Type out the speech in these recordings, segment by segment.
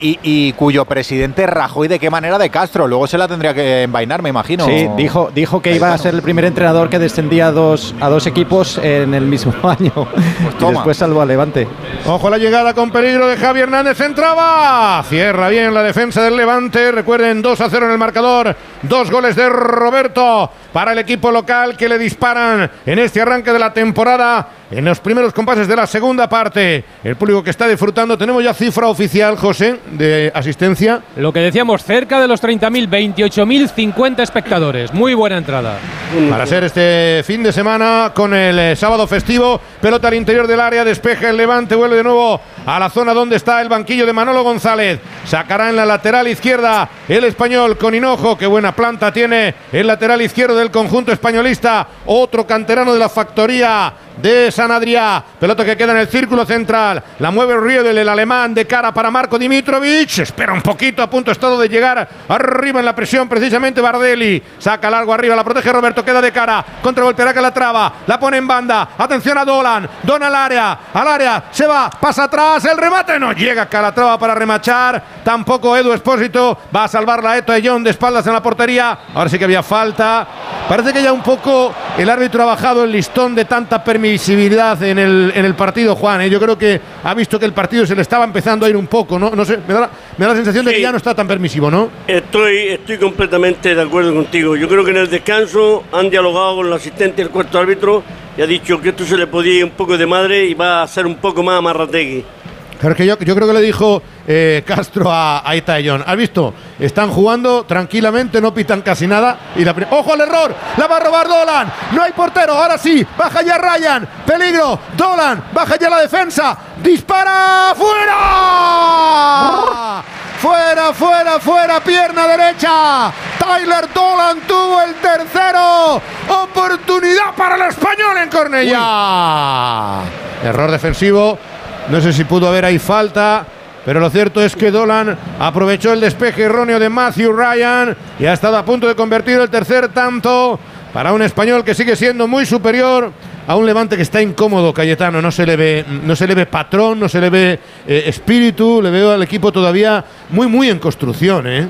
y cuyo presidente Rajoy de qué manera de Castro. Luego se la tendría que envainar, me imagino. Sí, dijo que iba a ser el primer entrenador que descendía a dos equipos en el mismo año. Pues y después salvó a Levante. Ojo a la llegada con peligro de Javi Hernández, entraba. Cierra bien la defensa del Levante. Recuerden, 2-0 en el marcador. 2 goles de Roberto para el equipo local que le disparan en este arranque de la temporada. En los primeros compases de la segunda parte, el público que está disfrutando. Tenemos ya cifra oficial, José, de asistencia. Lo que decíamos, cerca de los 30.000, 28.050 espectadores. Muy buena entrada. Para ser este fin de semana con el sábado festivo. Pelota al interior del área, despeja el Levante, vuelve de nuevo a la zona donde está el banquillo de Manolo González. Sacará en la lateral izquierda el español con Hinojo. Qué buena planta tiene el lateral izquierdo del conjunto españolista. Otro canterano de la factoría de San Adrià. Pelota que queda en el círculo central. La mueve Riedel, el alemán, de cara para Marco Dimitrovic. Espera un poquito, a punto estado de llegar arriba en la presión precisamente Bardelli. Saca largo arriba, la protege Roberto, queda de cara. Contragolpeará Calatrava, la pone en banda. Atención a Dolan al área, se va, pasa atrás, el remate no llega Calatrava para remachar. Tampoco Edu Espósito va a salvar la Eto Ayllón de espaldas en la portería. Ahora sí que había falta. Parece que ya un poco el árbitro ha bajado el listón de tanta permisividad en el partido, Juan. Yo creo que ha visto que el partido se le estaba empezando a ir un poco, ¿no? No sé, me da la sensación de que ya no está tan permisivo, ¿no? Estoy completamente de acuerdo contigo. Yo creo que en el descanso han dialogado con el asistente y el cuarto árbitro y ha dicho que esto se le podía ir un poco de madre y va a ser un poco más amarrategui. Pero es que yo creo que le dijo Castro a Eto Ayllón. ¿Has visto? Están jugando tranquilamente, no pitan casi nada. ¡Ojo al error! ¡La va a robar Dolan! ¡No hay portero! Ahora sí, baja ya Ryan. ¡Peligro! Dolan, baja ya la defensa. ¡Dispara! ¡Fuera! ¡Fuera! ¡Pierna derecha! Tyler Dolan tuvo el tercero. ¡Oportunidad para el español en Cornellà! Error defensivo. No sé si pudo haber ahí falta, pero lo cierto es que Dolan aprovechó el despeje erróneo de Matthew Ryan y ha estado a punto de convertir el tercer tanto para un español que sigue siendo muy superior a un Levante que está incómodo, Cayetano. No se le ve patrón, no se le ve espíritu. Le veo al equipo todavía muy en construcción, ¿eh?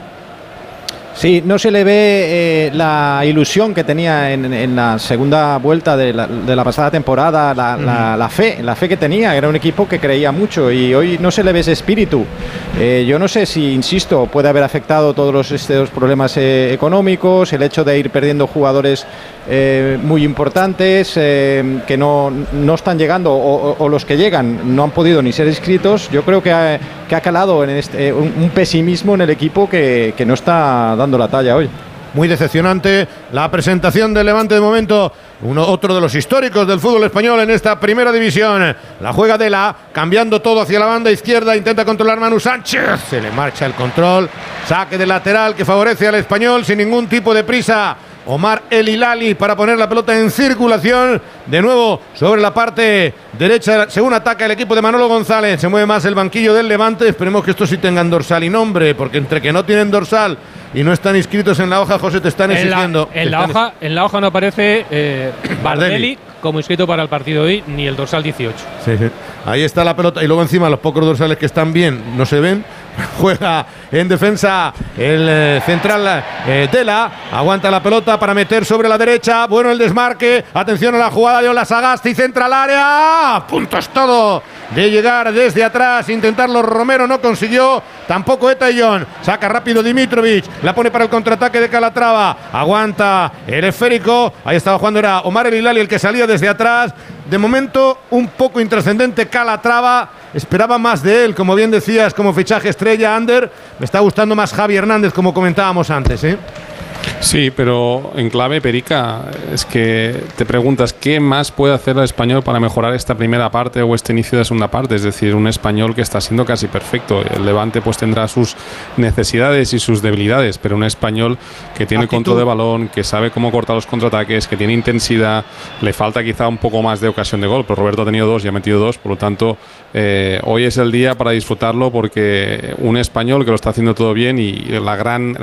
Sí, no se le ve la ilusión que tenía en la segunda vuelta de la pasada temporada, la fe que tenía. Era un equipo que creía mucho y hoy no se le ve ese espíritu. Yo no sé si, insisto, puede haber afectado todos estos problemas económicos, el hecho de ir perdiendo jugadores muy importantes que no están llegando o los que llegan no han podido ni ser inscritos. Yo creo que ha calado en un pesimismo en el equipo que no está dando la talla hoy. Muy decepcionante la presentación del Levante de momento. Otro de los históricos del fútbol español en esta primera división. La juega Dela, cambiando todo hacia la banda izquierda. Intenta controlar Manu Sánchez. Se le marcha el control. Saque de lateral que favorece al español sin ningún tipo de prisa. Omar El Hilali para poner la pelota en circulación. De nuevo sobre la parte derecha, según ataca el equipo de Manolo González. Se mueve más el banquillo del Levante. Esperemos que estos sí tengan dorsal y nombre, porque entre que no tienen dorsal y no están inscritos en la hoja, José, te están exigiendo. En la hoja no aparece Bardelli como inscrito para el partido hoy, ni el dorsal 18. Sí. Ahí está la pelota y luego encima los pocos dorsales que están bien no se ven. Juega en defensa el central Dela, aguanta la pelota para meter sobre la derecha. Bueno el desmarque, atención a la jugada de Olasagasti, centra al área. Punto es todo de llegar desde atrás, intentarlo Romero, no consiguió. Tampoco Eto Ayllón, saca rápido Dimitrovic, la pone para el contraataque de Calatrava. Aguanta el esférico, ahí estaba jugando, era Omar El Hilali el que salía desde atrás. De momento un poco intrascendente Calatrava. Esperaba más de él, como bien decías, como fichaje estrella, Ander. Me está gustando más Javi Hernández, como comentábamos antes, ¿eh? Sí, pero en clave, Perica, es que te preguntas qué más puede hacer el español para mejorar esta primera parte o este inicio de segunda parte. Es decir, un español que está siendo casi perfecto. El Levante pues tendrá sus necesidades y sus debilidades, pero un español que tiene control de balón, que sabe cómo cortar los contraataques, que tiene intensidad. Le falta quizá un poco más de ocasión de gol, pero Roberto ha tenido 2 y ha metido 2, por lo tanto hoy es el día para disfrutarlo, porque un español que lo está haciendo todo bien, y la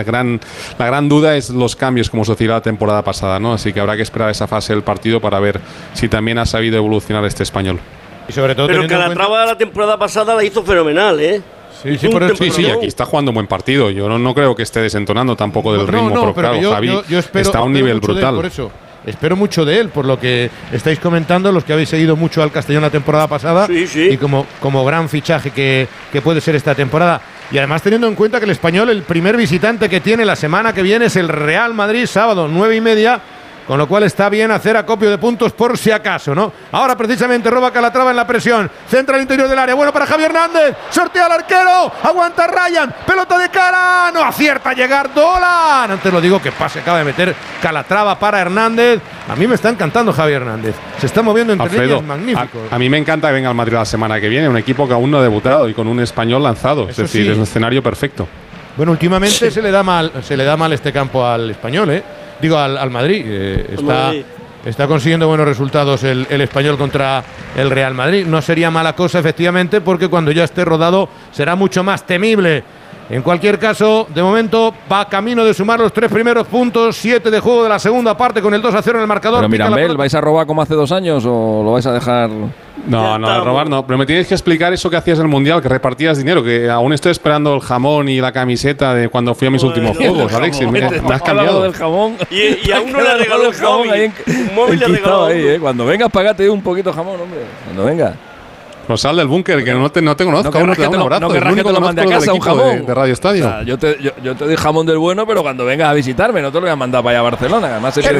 gran duda es los cambios, como sucedió la temporada pasada, ¿no? Así que habrá que esperar esa fase del partido para ver si también ha sabido evolucionar este español. Y sobre todo, pero Calatrava la temporada pasada la hizo fenomenal, ¿eh? Sí, aquí está jugando un buen partido. Yo no creo que esté desentonando tampoco del ritmo, pero claro, Javi está a un nivel brutal. Por eso. Espero mucho de él, por lo que estáis comentando, los que habéis seguido mucho al Castellón la temporada pasada, y como gran fichaje que puede ser esta temporada. Y además teniendo en cuenta que el Español, el primer visitante que tiene la semana que viene es el Real Madrid, sábado 9:30, con lo cual está bien hacer acopio de puntos por si acaso, ¿no? Ahora precisamente roba Calatrava en la presión, centra al interior del área, bueno para Javi Hernández, sortea al arquero, aguanta Ryan, pelota de cara, no acierta a llegar Dolan. Antes lo digo, que pase acaba de meter Calatrava para Hernández. A mí me está encantando Javi Hernández, se está moviendo entre líneas, magnífico. A mí me encanta que venga al Madrid la semana que viene, un equipo que aún no ha debutado y con un español lanzado, es decir, es un escenario perfecto. Bueno, últimamente se le da mal este campo al Español, ¿eh? Digo, al Madrid. Está consiguiendo buenos resultados el Español contra el Real Madrid. No sería mala cosa, efectivamente, porque cuando ya esté rodado será mucho más temible. En cualquier caso, de momento va camino de sumar los 3 primeros puntos, 7 de juego de la segunda parte con el 2-0 en el marcador. Pero Mirambel, ¿vais a robar como hace 2 años o lo vais a dejar...? No, a robar no. Pero me tienes que explicar eso que hacías en el Mundial, que repartías dinero, que aún estoy esperando el jamón y la camiseta de cuando fui a mis últimos juegos, Alexis. Me has cambiado. Del jamón. Y a uno le regaló el jamón. Un móvil le regaló ahí, Cuando vengas, pagate un poquito de jamón, hombre. Cuando vengas. Pues sal del búnker, que no te conozco. No querrás que te lo mande a casa un jamón. De Radio Estadio. O sea, yo te doy jamón del bueno, pero cuando vengas a visitarme, no te lo voy a mandar para allá a Barcelona. Además, se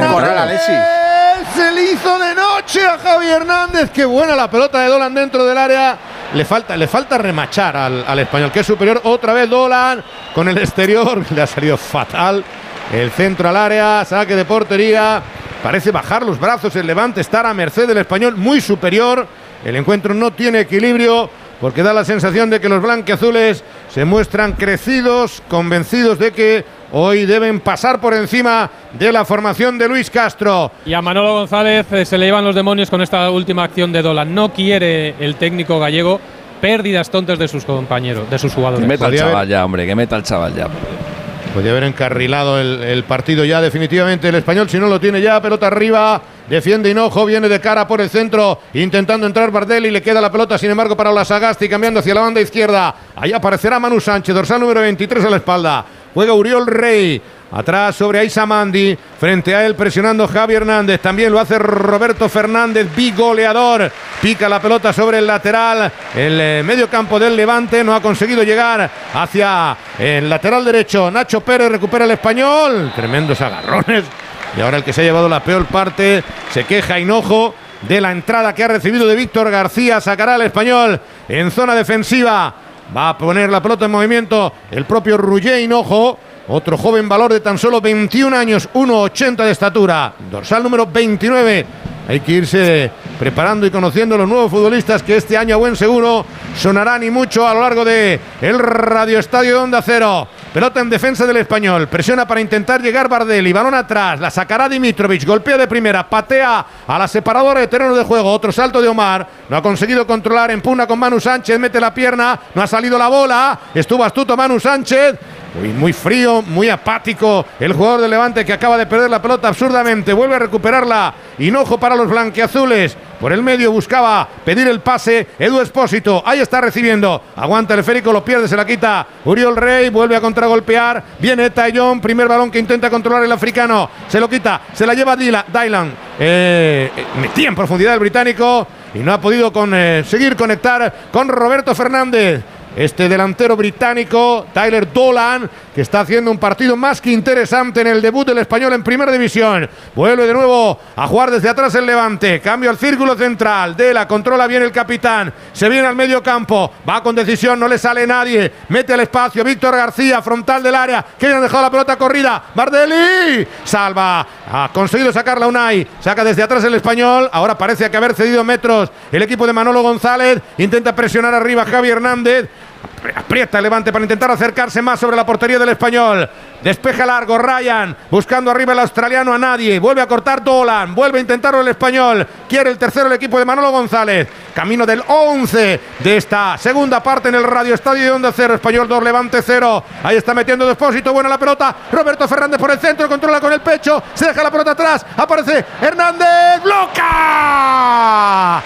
le hizo de noche a Javi Hernández. Qué buena la pelota de Dolan dentro del área. Le falta remachar al Español, que es superior. Otra vez Dolan con el exterior. Le ha salido fatal. El centro al área, saque de portería. Parece bajar los brazos el Levante, estar a merced del Español, muy superior. El encuentro no tiene equilibrio porque da la sensación de que los blanquiazules se muestran crecidos, convencidos de que hoy deben pasar por encima de la formación de Luis Castro. Y a Manolo González se le llevan los demonios con esta última acción de Dolan. No quiere el técnico gallego pérdidas tontas de sus compañeros, de sus jugadores. Que meta al chaval ya, hombre, que meta al chaval ya. Podría haber encarrilado el partido ya definitivamente el Español, si no lo tiene ya. Pelota arriba, defiende Hinojo, viene de cara por el centro, intentando entrar Bardelli, le queda la pelota sin embargo para Olasagasti, cambiando hacia la banda izquierda. Ahí aparecerá Manu Sánchez, dorsal número 23 a la espalda. Juega Uriol Rey, atrás sobre Aissa Mandi, frente a él presionando Javi Hernández, también lo hace Roberto Fernández, bigoleador, pica la pelota sobre el lateral, el medio campo del Levante, no ha conseguido llegar hacia el lateral derecho. Nacho Pérez recupera el Español, tremendos agarrones, y ahora el que se ha llevado la peor parte, se queja Hinojo de la entrada que ha recibido de Víctor García. Sacará al Español en zona defensiva, va a poner la pelota en movimiento el propio Roger Hinojo, otro joven valor de tan solo 21 años, 1,80 de estatura, dorsal número 29. Hay que irse preparando y conociendo los nuevos futbolistas que este año a buen seguro sonarán y mucho a lo largo de el Radio Estadio de Onda Cero. Pelota en defensa del Español, presiona para intentar llegar Bardelli, balón atrás, la sacará Dimitrovic, golpea de primera, patea a la separadora de terreno de juego, otro salto de Omar, no ha conseguido controlar, empuna con Manu Sánchez, mete la pierna, no ha salido la bola, estuvo astuto Manu Sánchez. Muy frío, muy apático el jugador del Levante, que acaba de perder la pelota absurdamente. Vuelve a recuperarla Hinojo para los blanquiazules. Por el medio buscaba pedir el pase Edu Espósito. Ahí está recibiendo. Aguanta el esférico, lo pierde, se la quita Uriol Rey. Vuelve a contragolpear. Viene Taillon. Primer balón que intenta controlar el africano. Se lo quita. Se la lleva Dylan. Metía en profundidad el británico y no ha podido seguir conectar con Roberto Fernández. Este delantero británico, Tyler Dolan, que está haciendo un partido más que interesante en el debut del Español en Primera División. Vuelve de nuevo a jugar desde atrás el Levante. Cambio al círculo central. Dela controla bien el capitán. Se viene al medio campo. Va con decisión, no le sale nadie. Mete al espacio Víctor García, frontal del área. Que han dejado la pelota corrida. Bardelli salva. Ha conseguido sacarla Unai. Saca desde atrás el Español. Ahora parece que haber cedido metros el equipo de Manolo González. Intenta presionar arriba Javi Hernández. Aprieta el Levante para intentar acercarse más sobre la portería del Español. Despeja largo Ryan, buscando arriba el australiano a nadie. Vuelve a cortar Dolan, vuelve a intentarlo el Español. Quiere el tercero el equipo de Manolo González. Camino del 11 de esta segunda parte en el Radio Estadio de Onda Cero. Español 2, Levante 0. Ahí está metiendo Despósito, buena la pelota. Roberto Fernández por el centro, controla con el pecho. Se deja la pelota atrás, aparece Hernández. ¡Bloca!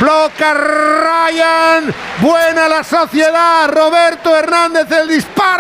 bloca Ryan, buena la sociedad, Roberto Hernández el disparo.